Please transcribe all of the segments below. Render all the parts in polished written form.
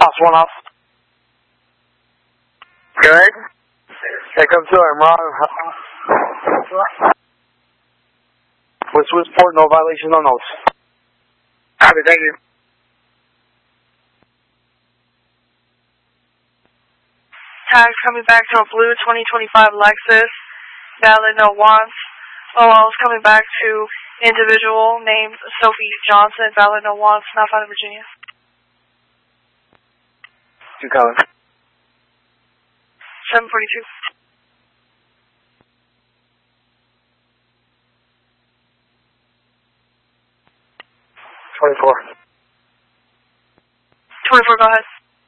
House 1 off. Good. Hey, come to him, Ron. With Swissport, no violation, no notes. Copy, thank you. Tags coming back to a blue 2025 Lexus. Valid, no wants. OL's coming back to individual named Sophie Johnson. Valid, no wants. Not found in Virginia. 2 colors. 742. $24. 24, go ahead.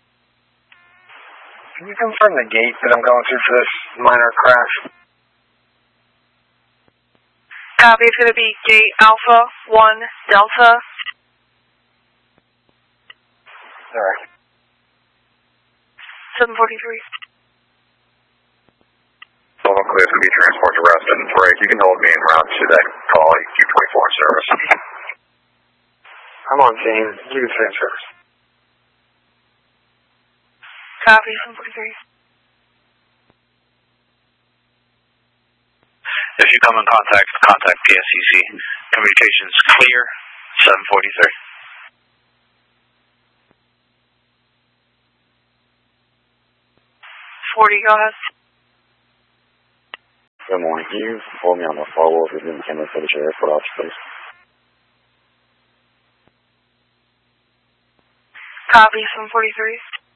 Can you confirm the gate that I'm going through for this minor crash? Copy, it's going to be gate Alpha 1 Delta. Alright. 743. Silver Clear is going to be transport to Reston. Break. You can hold me en route to that call. Q24 in service. I'm on scene. You can transfer. Copy, 743. If you come in contact, contact PSCC. Communications clear, 743. 40, go ahead. Good morning. Can you hold me on the follow-up with the camera footage of airport office, please? Copy, 743.